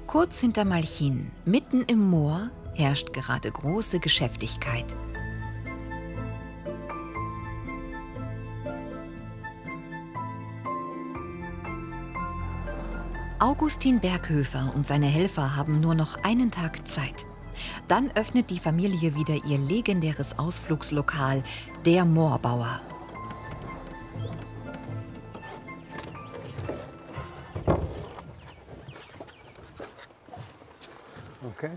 Kurz hinter Malchin, mitten im Moor, herrscht gerade große Geschäftigkeit. Augustin Berghöfer und seine Helfer haben nur noch einen Tag Zeit. Dann öffnet die Familie wieder ihr legendäres Ausflugslokal, der Moorbauer. Okay.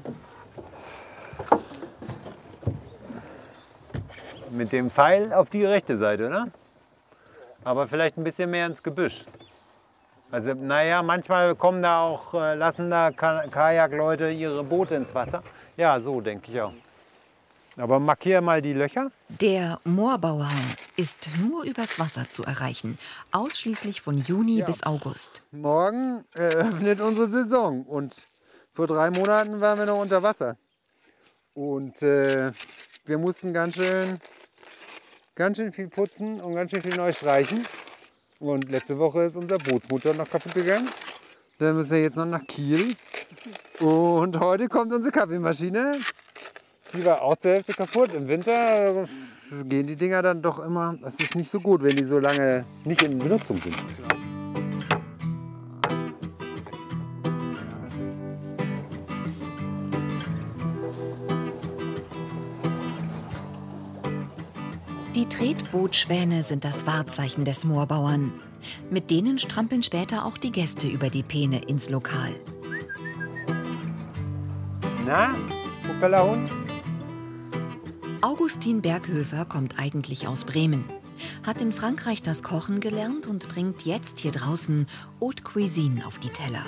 Mit dem Pfeil auf die rechte Seite, ne? Aber vielleicht ein bisschen mehr ins Gebüsch. Also, naja, manchmal kommen da auch, lassen da Kajakleute ihre Boote ins Wasser. Ja, so denke ich auch. Aber markiere mal die Löcher. Der Moorbauer ist nur übers Wasser zu erreichen, ausschließlich von Juni bis August. Morgen eröffnet unsere Saison und vor 3 Monaten waren wir noch unter Wasser. Und wir mussten ganz schön viel putzen und ganz schön viel neu streichen. Und letzte Woche ist unser Bootsmotor noch kaputt gegangen. Dann müssen wir jetzt noch nach Kiel. Und heute kommt unsere Kaffeemaschine. Die war auch zur Hälfte kaputt. Im Winter gehen die Dinger dann doch immer. Das ist nicht so gut, wenn die so lange nicht in Benutzung sind. Die Tretbootschwäne sind das Wahrzeichen des Moorbauern. Mit denen strampeln später auch die Gäste über die Peene ins Lokal. Na, Propellerhund? Augustin Berghöfer kommt eigentlich aus Bremen, hat in Frankreich das Kochen gelernt und bringt jetzt hier draußen Haute Cuisine auf die Teller.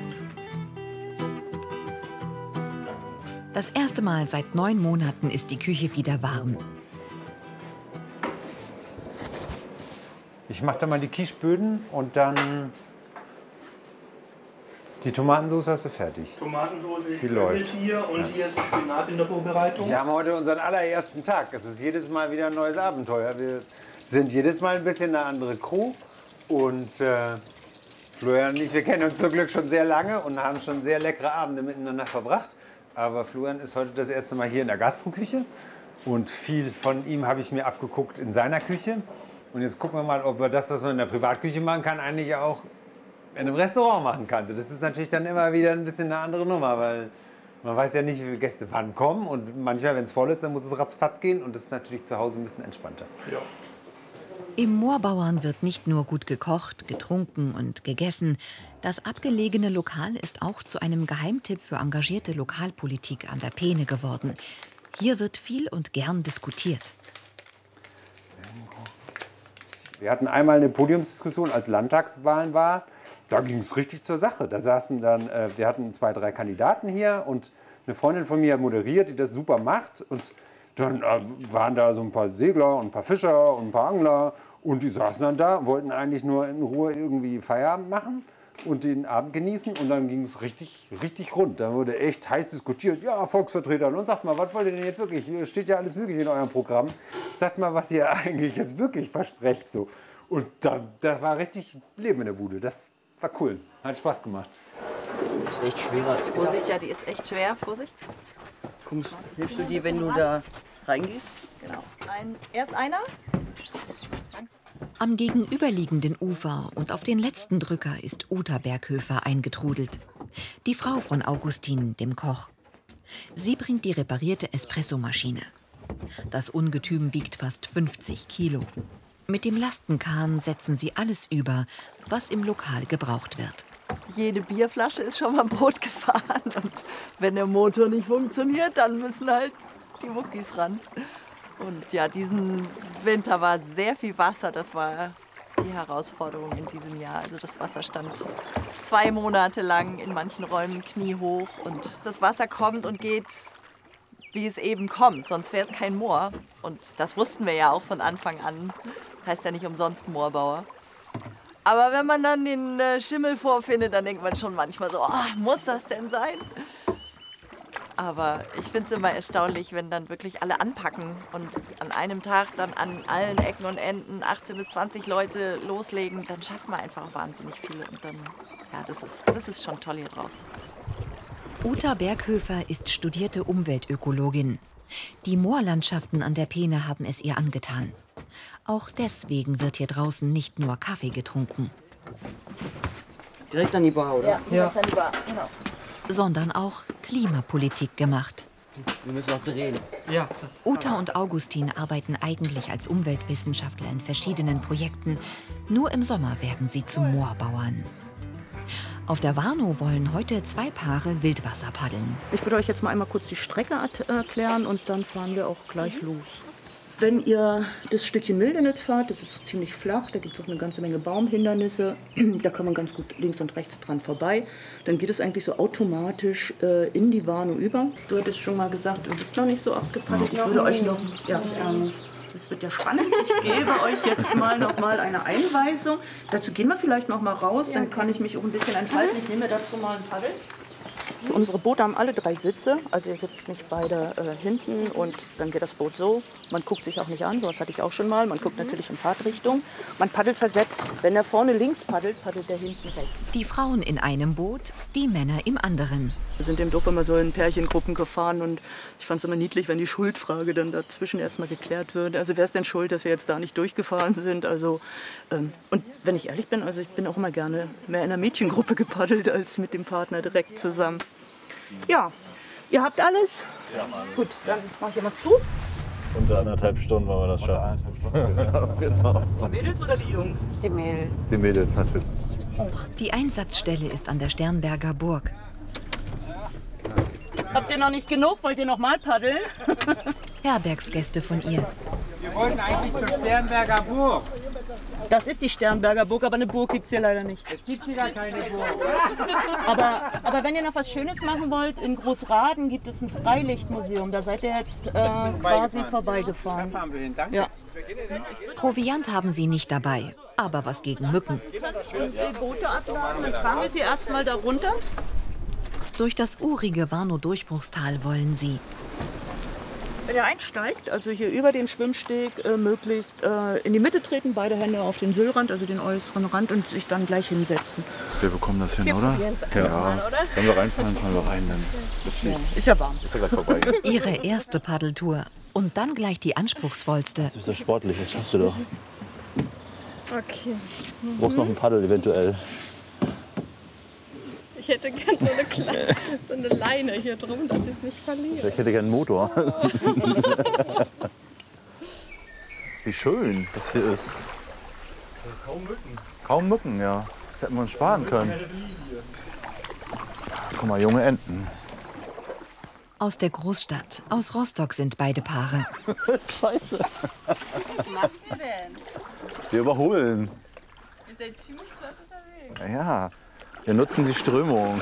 Das erste Mal seit 9 Monaten ist die Küche wieder warm. Ich mache da mal die Quicheböden und dann die Tomatensauce hast du fertig. Tomatensauce, die läuft hier und hier ist Spinat in der Vorbereitung. Wir haben heute unseren allerersten Tag. Es ist jedes Mal wieder ein neues Abenteuer. Wir sind jedes Mal ein bisschen eine andere Crew. Und Florian und ich, wir kennen uns zum Glück schon sehr lange und haben schon sehr leckere Abende miteinander verbracht. Aber Florian ist heute das erste Mal hier in der Gastroküche. Und viel von ihm habe ich mir abgeguckt in seiner Küche. Und jetzt gucken wir mal, ob wir das, was man in der Privatküche machen kann, eigentlich auch in einem Restaurant machen kann. Das ist natürlich dann immer wieder ein bisschen eine andere Nummer, weil man weiß ja nicht, wie viele Gäste wann kommen. Und manchmal, wenn es voll ist, dann muss es ratzfatz gehen. Und das ist natürlich zu Hause ein bisschen entspannter. Ja. Im Moorbauern wird nicht nur gut gekocht, getrunken und gegessen. Das abgelegene Lokal ist auch zu einem Geheimtipp für engagierte Lokalpolitik an der Peene geworden. Hier wird viel und gern diskutiert. Wir hatten einmal eine Podiumsdiskussion, als Landtagswahlen war. Da ging es richtig zur Sache. Da saßen dann, wir hatten 2, 3 Kandidaten hier und eine Freundin von mir moderiert, die das super macht. Und dann waren da so ein paar Segler und ein paar Fischer und ein paar Angler. Und die saßen dann da, wollten eigentlich nur in Ruhe irgendwie Feierabend machen und den Abend genießen. Und dann ging es richtig rund. Da wurde echt heiß diskutiert. Ja, Volksvertreter, und sagt mal, was wollt ihr denn jetzt wirklich? Hier steht ja alles Mögliche in eurem Programm. Sagt mal, was ihr eigentlich jetzt wirklich versprecht. So. Und dann, das war richtig Leben in der Bude. Das war cool. Hat Spaß gemacht. Das ist echt schwerer als gedacht. Vorsicht, ja, die ist echt schwer. Vorsicht. Nimmst du die, wenn du da reingehst? Genau. Erst einer. Am gegenüberliegenden Ufer und auf den letzten Drücker ist Uta Berghöfer eingetrudelt. Die Frau von Augustin, dem Koch. Sie bringt die reparierte Espressomaschine. Das Ungetüm wiegt fast 50 Kilo. Mit dem Lastenkahn setzen sie alles über, was im Lokal gebraucht wird. Jede Bierflasche ist schon mal Boot gefahren. Und wenn der Motor nicht funktioniert, dann müssen halt die Muckis ran. Und ja, diesen Winter war sehr viel Wasser. Das war die Herausforderung in diesem Jahr. Also das Wasser stand 2 Monate lang in manchen Räumen kniehoch. Und das Wasser kommt und geht, wie es eben kommt. Sonst wäre es kein Moor. Und das wussten wir ja auch von Anfang an. Heißt ja nicht umsonst Moorbauer. Aber wenn man dann den Schimmel vorfindet, dann denkt man schon manchmal so, oh, muss das denn sein? Aber ich finde es immer erstaunlich, wenn dann wirklich alle anpacken und an einem Tag dann an allen Ecken und Enden 18 bis 20 Leute loslegen, dann schafft man einfach wahnsinnig viel. Und dann, ja, das ist schon toll hier draußen. Uta Berghöfer ist studierte Umweltökologin. Die Moorlandschaften an der Peene haben es ihr angetan. Auch deswegen wird hier draußen nicht nur Kaffee getrunken, Direkt an die Bar, oder? Ja, an die Bar, genau. sondern auch Klimapolitik gemacht. Wir müssen auch drehen. Ja, Uta und Augustin arbeiten eigentlich als Umweltwissenschaftler in verschiedenen Projekten. Nur im Sommer werden sie zu Moorbauern. Auf der Warnow wollen heute 2 Paare Wildwasser paddeln. Ich würde euch jetzt mal einmal kurz die Strecke erklären und dann fahren wir auch gleich los. Wenn ihr das Stückchen Mildenitz fahrt, das ist ziemlich flach, da gibt es auch eine ganze Menge Baumhindernisse, da kann man ganz gut links und rechts dran vorbei. Dann geht es eigentlich so automatisch in die Warnow über. Du hattest schon mal gesagt, du bist noch nicht so oft gepaddelt. Ich würde euch noch... Ja, das wird ja spannend. Ich gebe euch jetzt noch mal eine Einweisung. Dazu gehen wir vielleicht noch mal raus, dann kann ich mich auch ein bisschen entfalten. Ich nehme dazu mal ein Paddel. Unsere Boote haben alle 3 Sitze, also ihr sitzt nicht beide hinten und dann geht das Boot so. Man guckt sich auch nicht an, sowas hatte ich auch schon mal. Man guckt natürlich in Fahrtrichtung. Man paddelt versetzt. Wenn der vorne links paddelt, paddelt der hinten rechts. Die Frauen in einem Boot, die Männer im anderen. Wir sind im Dorf immer so in Pärchengruppen gefahren und ich fand es immer niedlich, wenn die Schuldfrage dann dazwischen erstmal geklärt wird. Also wer ist denn schuld, dass wir jetzt da nicht durchgefahren sind? Also, und wenn ich ehrlich bin, also ich bin auch immer gerne mehr in einer Mädchengruppe gepaddelt als mit dem Partner direkt zusammen. Ja, ihr habt alles? Ja, gut, dann mach ich mal zu. Unter 1,5 Stunden wollen wir das schaffen. Genau. Die Mädels oder die Jungs? Die Mädels. Die Mädels natürlich. Die Einsatzstelle ist an der Sternberger Burg. Habt ihr noch nicht genug? Wollt ihr noch mal paddeln? Herbergsgäste von ihr. Wir wollten eigentlich zur Sternberger Burg. Das ist die Sternberger Burg, aber eine Burg gibt es hier leider nicht. Es gibt hier gar keine Burg. Aber wenn ihr noch was Schönes machen wollt, in Großraden gibt es ein Freilichtmuseum. Da seid ihr jetzt quasi vorbeigefahren. Da fahren wir hin, danke. Ja. Proviant haben sie nicht dabei, aber was gegen Mücken. Die Boote abladen, dann fahren wir sie erstmal da runter. Durch das urige Warnow-Durchbruchstal wollen sie. Wenn ihr einsteigt, also hier über den Schwimmsteg, möglichst in die Mitte treten, beide Hände auf den Süllrand, also den äußeren Rand, und sich dann gleich hinsetzen. Wir bekommen das hin, oder? Ja. Wenn wir reinfahren, fahren wir rein. Dann Ist ja warm. ist ja gleich vorbei. Ihre erste Paddeltour und dann gleich die anspruchsvollste. Du bist ja sportlich, das schaffst du doch. Okay. Du brauchst noch ein Paddel eventuell. Ich hätte gern so eine Leine hier drum, dass ich es nicht verliere. Ich hätte gerne einen Motor. Wie schön das hier ist. Kaum Mücken. Kaum Mücken, ja. Das hätten wir uns sparen können. Guck mal, junge Enten. Aus der Großstadt, aus Rostock sind beide Paare. Scheiße. Was macht ihr denn? Wir überholen. Ihr seid ziemlich flott unterwegs. Ja, wir nutzen die Strömung.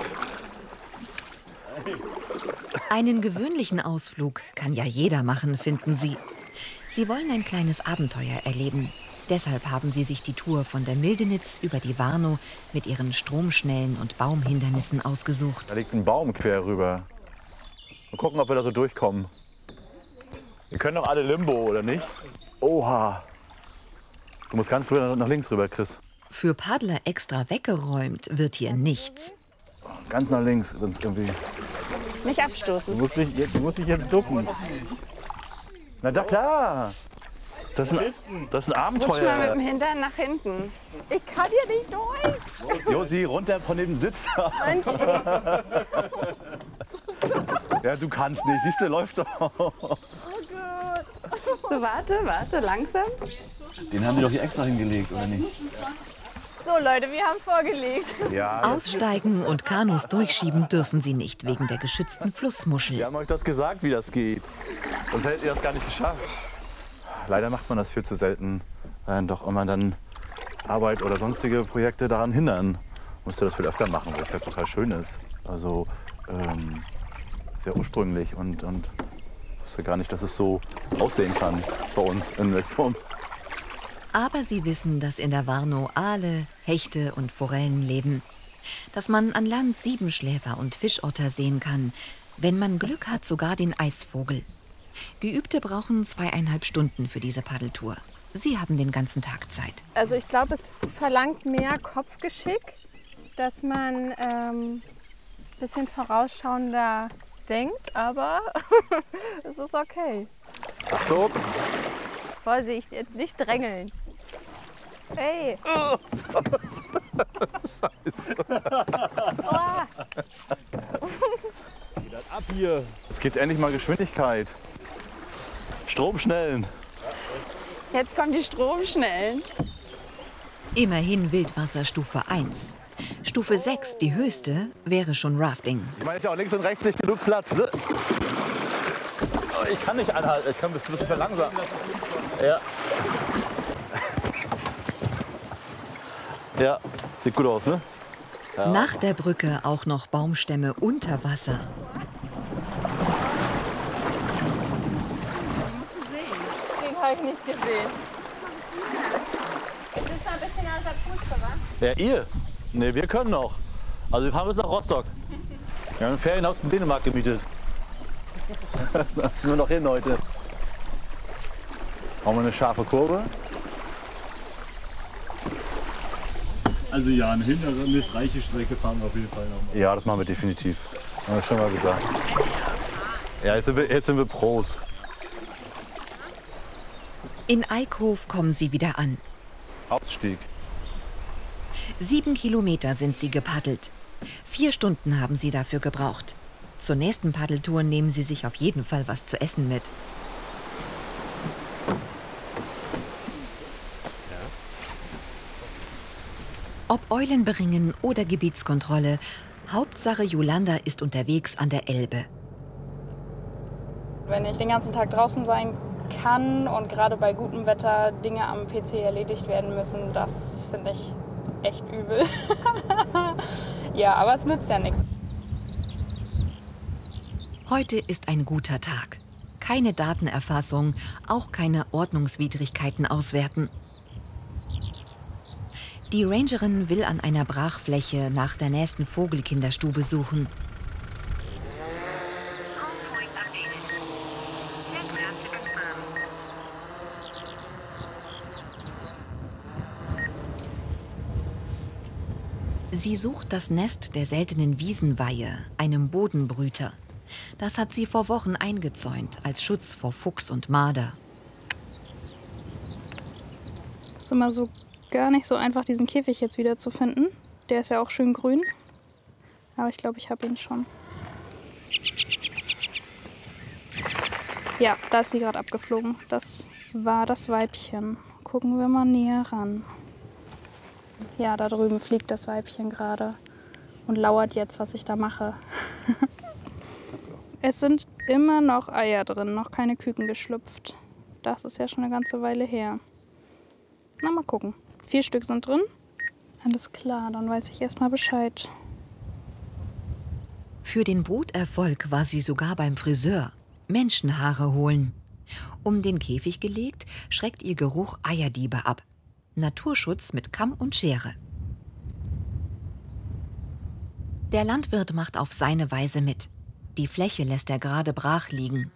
Einen gewöhnlichen Ausflug kann ja jeder machen, finden sie. Sie wollen ein kleines Abenteuer erleben. Deshalb haben sie sich die Tour von der Mildenitz über die Warnow mit ihren Stromschnellen und Baumhindernissen ausgesucht. Da liegt ein Baum quer rüber. Mal gucken, ob wir da so durchkommen. Wir können doch alle Limbo, oder nicht? Oha. Du musst ganz rüber nach links rüber, Chris. Für Paddler extra weggeräumt wird hier nichts. Ganz nach links, sonst irgendwie. Nicht abstoßen. Du musst dich jetzt ducken. Na da klar. Das ist ein Rutsch mal mit Abenteuer. dem Hintern nach hinten. Ich kann hier nicht durch. Josi, runter von dem Sitz. Mensch, Ja, du kannst nicht. Siehst du, läuft doch. oh Gott. So, warte, langsam. Den haben die doch hier extra hingelegt, oder nicht? So, Leute, wir haben vorgelegt. Ja. Aussteigen und Kanus durchschieben dürfen sie nicht wegen der geschützten Wir Flussmuschel. haben euch das gesagt, wie das geht. Sonst hättet ihr das gar nicht geschafft. Leider macht man das viel zu selten, weil doch immer dann Arbeit oder sonstige Projekte daran hindern. Musst du das viel öfter machen, weil es ja total schön ist. Also sehr ursprünglich und ich wusste gar nicht, dass es so aussehen kann bei uns in Mecklenburg. Aber sie wissen, dass in der Warnow Aale, Hechte und Forellen leben. Dass man an Land Siebenschläfer und Fischotter sehen kann. Wenn man Glück hat, sogar den Eisvogel. Geübte brauchen 2,5 Stunden für diese Paddeltour. Sie haben den ganzen Tag Zeit. Also ich glaube, es verlangt mehr Kopfgeschick, dass man bisschen vorausschauender denkt, aber es ist okay. Achtung! Vorsicht, jetzt nicht drängeln. Hey! Ab hier! Jetzt geht's endlich mal Geschwindigkeit. Stromschnellen. Jetzt kommen die Stromschnellen. Immerhin Wildwasserstufe 1. Stufe 6, die höchste, wäre schon Rafting. Ich meine, ist ja auch links und rechts nicht genug Platz, ne? Ich kann nicht anhalten, ich kann ein bisschen verlangsamen. Ja. Ja, sieht gut aus, ne? Ja. Nach der Brücke auch noch Baumstämme unter Wasser. Den habe ich nicht gesehen. Das ist ein bisschen aus der Puste, wa? Ja, ihr? Ne, wir können noch. Also wir fahren bis nach Rostock. Wir haben ein Ferienhaus in Dänemark gemietet. Da sind wir noch hin heute. Brauchen wir eine scharfe Kurve? Also ja, eine hindernisreiche Strecke fahren wir auf jeden Fall noch mal. Ja, das machen wir definitiv. Haben wir schon mal gesagt. Ja, jetzt sind wir Pros. In Eickhof kommen sie wieder an. Hauptstieg. 7 Kilometer sind sie gepaddelt. 4 Stunden haben sie dafür gebraucht. Zur nächsten Paddeltour nehmen sie sich auf jeden Fall was zu essen mit. Ob Eulenberingen oder Gebietskontrolle, Hauptsache Yolanda ist unterwegs an der Elbe. Wenn ich den ganzen Tag draußen sein kann und gerade bei gutem Wetter Dinge am PC erledigt werden müssen, das finde ich echt übel. Ja, aber es nützt ja nichts. Heute ist ein guter Tag. Keine Datenerfassung, auch keine Ordnungswidrigkeiten auswerten. Die Rangerin will an einer Brachfläche nach der nächsten Vogelkinderstube suchen. Sie sucht das Nest der seltenen Wiesenweihe, einem Bodenbrüter. Das hat sie vor Wochen eingezäunt, als Schutz vor Fuchs und Marder. Es ist immer so gar nicht so einfach, diesen Käfig jetzt wieder zu finden. Der ist ja auch schön grün. Aber ich glaube, ich habe ihn schon. Ja, da ist sie gerade abgeflogen. Das war das Weibchen. Gucken wir mal näher ran. Ja, da drüben fliegt das Weibchen gerade und lauert jetzt, was ich da mache. Es sind immer noch Eier drin, noch keine Küken geschlüpft. Das ist ja schon eine ganze Weile her. Na, mal gucken. 4 Stück sind drin. Alles klar, dann weiß ich erstmal Bescheid. Für den Bruterfolg war sie sogar beim Friseur. Menschenhaare holen. Um den Käfig gelegt, schreckt ihr Geruch Eierdiebe ab. Naturschutz mit Kamm und Schere. Der Landwirt macht auf seine Weise mit. Die Fläche lässt er gerade brach liegen.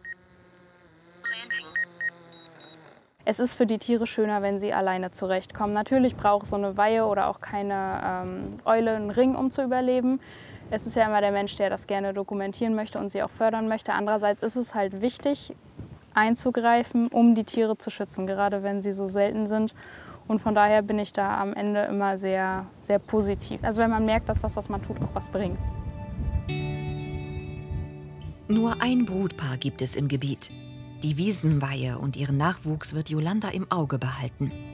Es ist für die Tiere schöner, wenn sie alleine zurechtkommen. Natürlich braucht so eine Weihe oder auch keine Eule einen Ring, um zu überleben. Es ist ja immer der Mensch, der das gerne dokumentieren möchte und sie auch fördern möchte. Andererseits ist es halt wichtig, einzugreifen, um die Tiere zu schützen, gerade wenn sie so selten sind. Und von daher bin ich da am Ende immer sehr, sehr positiv. Also wenn man merkt, dass das, was man tut, auch was bringt. Nur ein Brutpaar gibt es im Gebiet. Die Wiesenweihe und ihren Nachwuchs wird Yolanda im Auge behalten.